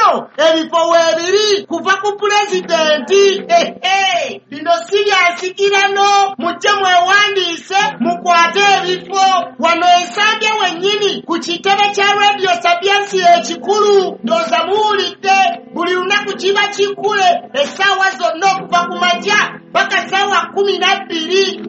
ebifo weebiri kuva ku pulezidenti. Lino siryasikirano, mujje mwewandiise mukwate ebifo wano Ensambya wennyini ku kitebe kya Radio Sapiensi ekikulu. Ndowooza muwulidde buli lunaku kiba kikkule essaawa zonna okuva ku makya paka ssaawa 12